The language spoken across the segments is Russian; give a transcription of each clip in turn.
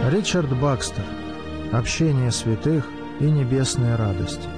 Ричард Бакстер. Общение святых и небесные радости.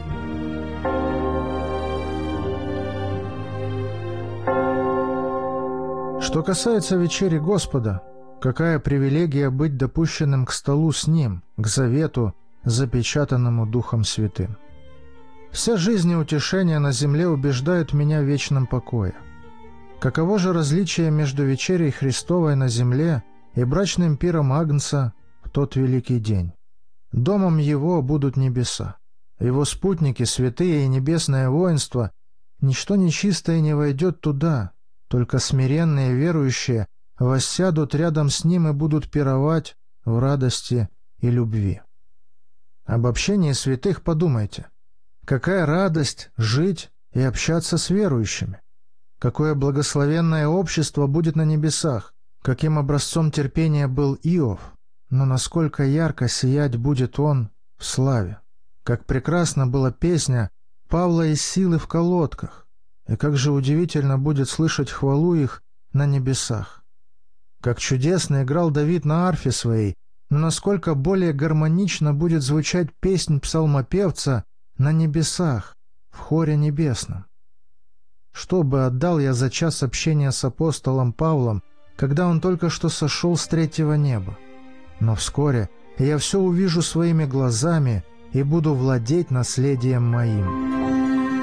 Что касается вечери Господа, какая привилегия быть допущенным к столу с Ним, к завету, запечатанному Духом Святым. Вся жизнь и утешение на земле убеждают меня в вечном покое. Каково же различие между вечерей Христовой на земле и брачным пиром Агнца в тот великий день? Домом Его будут небеса. Его спутники, святые и небесное воинство, ничто нечистое не войдет туда, только смиренные верующие воссядут рядом с Ним и будут пировать в радости и любви. Об общении святых подумайте. Какая радость жить и общаться с верующими! Какое благословенное общество будет на небесах! Каким образцом терпения был Иов! Но насколько ярко сиять будет он в славе! Как прекрасна была песня Павла и Силы в колодках! И как же удивительно будет слышать хвалу их на небесах! Как чудесно играл Давид на арфе своей, но насколько более гармонично будет звучать песнь псалмопевца на небесах, в хоре небесном! Что бы отдал я за час общения с апостолом Павлом, когда он только что сошел с третьего неба? Но вскоре я все увижу своими глазами и буду владеть наследием моим.